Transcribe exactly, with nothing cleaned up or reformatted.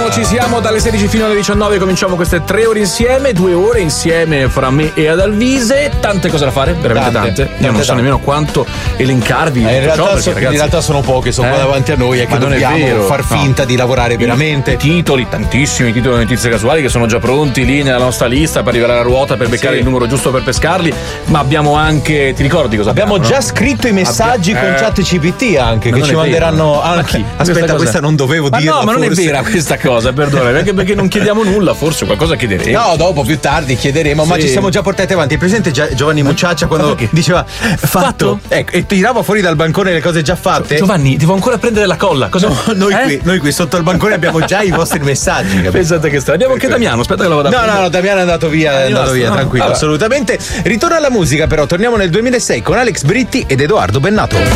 siamo, ci siamo dalle sedici fino alle diciannove. Cominciamo queste tre ore insieme, due ore insieme fra me e Adalvise. Tante cose da fare, veramente tante. tante. Io tante, non so tante. nemmeno quanto elencarvi. Eh, in, realtà ciò, perché, so, ragazzi, in realtà sono poche, sono eh? qua davanti a noi e che Ma non è dobbiamo vero. far finta no. di lavorare veramente. I titoli, tantissimi titoli di notizie casuali che sono già pronti lì nella nostra lista per arrivare alla ruota, per beccare sì. il numero giusto per pescarli. Ma abbiamo anche, ti ricordi cosa abbiamo? Abbiamo già no? scritto i messaggi Abbia... con eh. chat G P T anche, ma che ci manderanno anche. Aspetta, questa, questa non dovevo ma dirla. No, ma non forse. è vera questa cosa, perdonami, anche perché non chiediamo nulla, forse qualcosa chiederemo. No, dopo, più tardi chiederemo, sì. ma ci siamo già portati avanti. Il presidente Giovanni Mucciaccia quando diceva fatto? fatto? Ecco, e tirava fuori dal bancone le cose già fatte. Giovanni, devo ancora prendere la colla. Cosa... No, noi, eh? qui, noi qui sotto il bancone abbiamo già i vostri messaggi. Capito? Pensate che strano. Abbiamo anche Damiano, aspetta che lo vado a No, prendere. no, no, Damiano è andato via, è andato via, no? tranquillo, allora. assolutamente. Ritorno alla musica, però torniamo nel duemilasei con Alex Britti ed Edoardo Bennato.